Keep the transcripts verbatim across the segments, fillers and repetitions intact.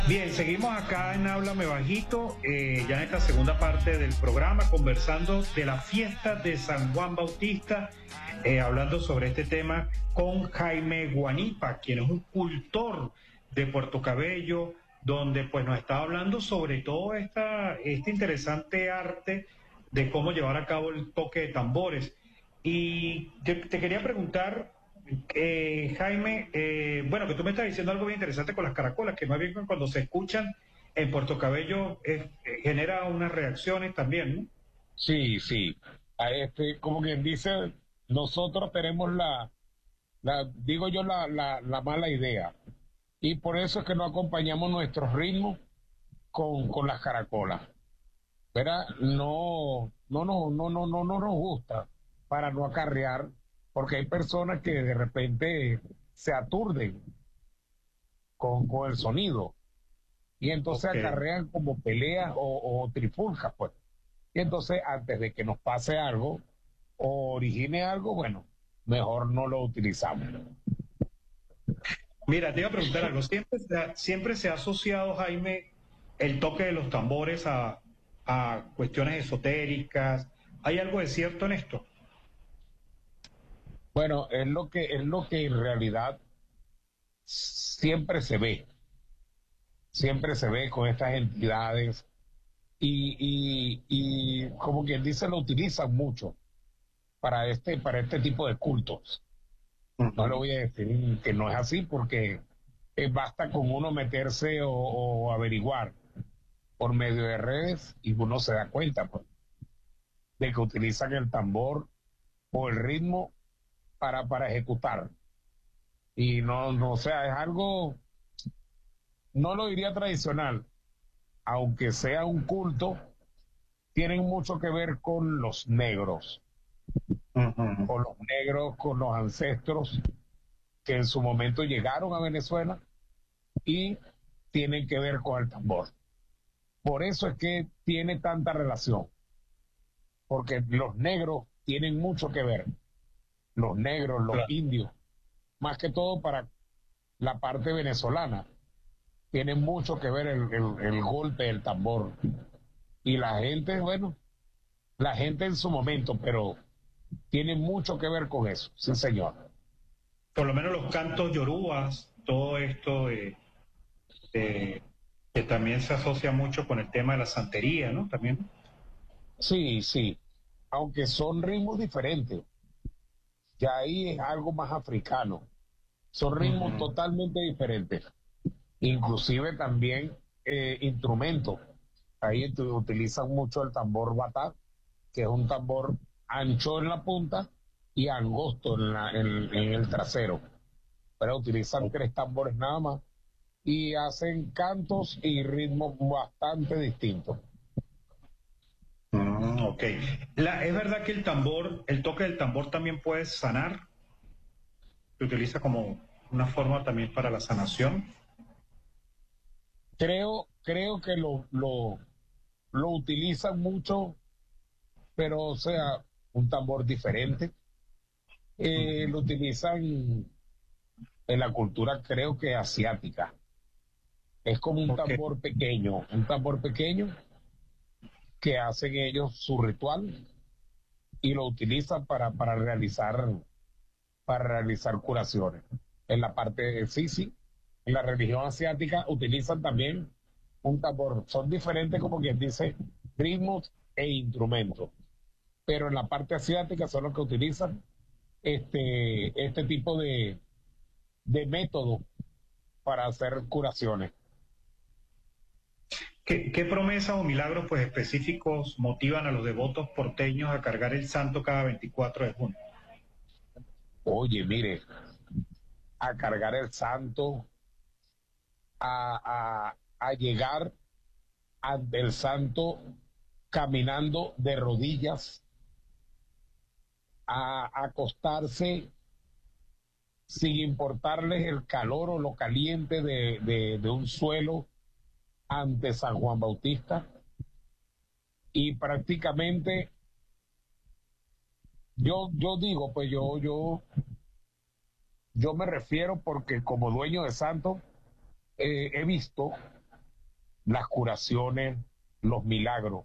Bien, seguimos acá en Háblame Bajito, eh, ya en esta segunda parte del programa, conversando de la fiesta de San Juan Bautista, eh, hablando sobre este tema con Jaime Guanipa, quien es un cultor de Puerto Cabello, donde pues nos está hablando sobre todo esta, este interesante arte de cómo llevar a cabo el toque de tambores. Y te, te quería preguntar, eh, Jaime, eh, bueno, que tú me estás diciendo algo bien interesante con las caracolas, que más bien cuando se escuchan en Puerto Cabello eh, eh, genera unas reacciones también, ¿no? Sí, sí. A este, como quien dice, nosotros tenemos la, la digo yo, la, la, la mala idea. Y por eso es que no acompañamos nuestros ritmos con, con las caracolas. ¿Verdad? No, no, no, no, no, no, no nos gusta para no acarrear, porque hay personas que de repente se aturden con, con el sonido y entonces Ok. acarrean como peleas o, o trifulcas, pues. Y entonces, antes de que nos pase algo o origine algo, bueno, mejor no lo utilizamos. Mira, te iba a preguntar algo. Siempre se ha, siempre se ha asociado, Jaime, el toque de los tambores a, a cuestiones esotéricas. ¿Hay algo de cierto en esto? Bueno, es lo que, es lo que en realidad siempre se ve, siempre se ve con estas entidades y, y, y como quien dice, lo utilizan mucho para este, para este tipo de cultos. No le Ujú. voy a decir que no es así porque eh, basta con uno meterse o, o averiguar por medio de redes y uno se da cuenta, pues, de que utilizan el tambor o el ritmo para, para ejecutar. Y no, no, o sea, es algo, no lo diría tradicional, aunque sea un culto, tienen mucho que ver con los negros, Ujú. con los negros, con los ancestros que en su momento llegaron a Venezuela y tienen que ver con el tambor. Por eso es que tiene tanta relación, porque los negros tienen mucho que ver, los negros, los Claro. indios, más que todo para la parte venezolana. Tiene mucho que ver el, el, el golpe del tambor. Y la gente, bueno, la gente en su momento, pero tiene mucho que ver con eso, sí señor. Por lo menos los cantos yorubas, todo esto de, de- que también se asocia mucho con el tema de la santería, ¿no? También. Sí, sí, aunque son ritmos diferentes, ya ahí es algo más africano, son ritmos Ujú. totalmente diferentes, inclusive también eh, instrumentos. Ahí tu- utilizan mucho el tambor batá, que es un tambor ancho en la punta y angosto en, la- en- en el trasero. Pero utilizan tres tambores nada más y hacen cantos y ritmos bastante distintos. Mm, ok. La, ¿es verdad que el tambor, el toque del tambor también puede sanar? Se utiliza como una forma también para la sanación. Creo, creo que lo, lo, lo utilizan mucho, pero o sea, un tambor diferente. Eh, lo Ujú. utilizan en la cultura, creo que asiática. Es como un Ok. tambor pequeño, un tambor pequeño que hacen ellos su ritual y lo utilizan para, para realizar, para realizar curaciones. En la parte de sí, sí, en la religión asiática utilizan también un tambor. Son diferentes, como quien dice, ritmos e instrumentos. Pero en la parte asiática son los que utilizan este, este tipo de, de método para hacer curaciones. ¿Qué, qué promesas o milagros pues específicos motivan a los devotos porteños a cargar el santo cada veinticuatro de junio? Oye, mire, a cargar el santo, a, a, a llegar ante el santo caminando de rodillas, a, a acostarse sin importarles el calor o lo caliente de, de, de un suelo ante San Juan Bautista. Y prácticamente yo, yo digo, pues yo, yo, yo me refiero porque como dueño de santo eh, he visto las curaciones, los milagros.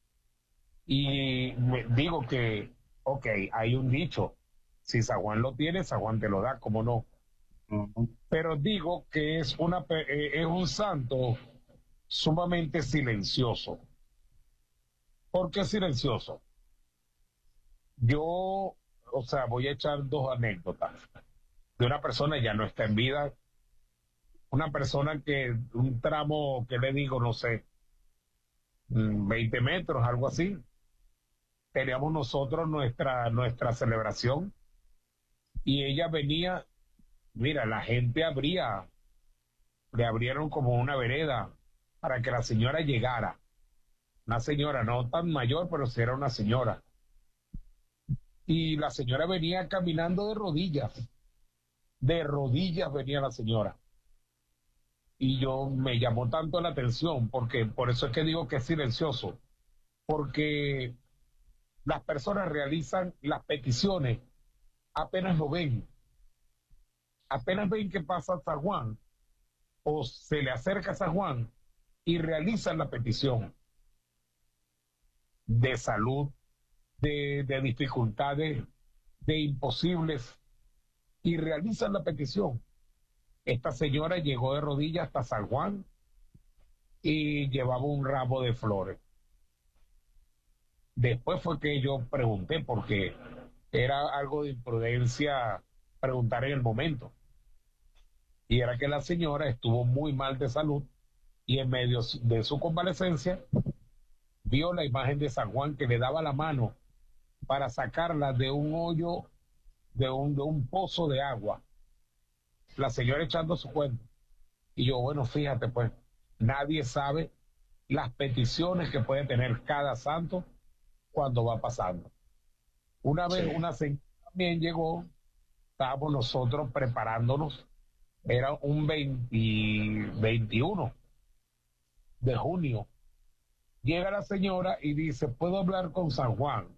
Y me digo que, ok, hay un dicho, si San Juan lo tiene, San Juan te lo da, ¿cómo no? Ujú. Pero digo que es, una, pe- eh, es un santo sumamente silencioso. ¿Por qué silencioso? Yo, o sea, voy a echar dos anécdotas de una persona ya no está en vida, una persona que un tramo que le digo, no sé, mm, veinte metros, algo así, teníamos nosotros nuestra, nuestra celebración y ella venía, mira, la gente abría, le abrieron como una vereda para que la señora llegara. Una señora no tan mayor, pero sí era una señora. Y la señora venía caminando de rodillas, de rodillas venía la señora. Y yo me llamó tanto la atención, porque por eso es que digo que es silencioso, porque las personas realizan las peticiones, apenas lo ven, apenas ven que pasa San Juan o se le acerca a San Juan y realizan la petición de salud, de, de dificultades, de imposibles, y realizan la petición. Esta señora llegó de rodillas hasta San Juan y llevaba un ramo de flores. Después fue que yo pregunté, porque era algo de imprudencia preguntar en el momento. Y era que la señora estuvo muy mal de salud y en medio de su convalecencia vio la imagen de San Juan que le daba la mano para sacarla de un hoyo, de un, de un pozo de agua. La señora echando su cuento. Y yo, bueno, fíjate, pues, nadie sabe las peticiones que puede tener cada santo cuando va pasando. Una vez Sí. una señora también llegó, estábamos nosotros preparándonos, era un veinte veintiuno de junio. Llega la señora y dice, ¿puedo hablar con San Juan?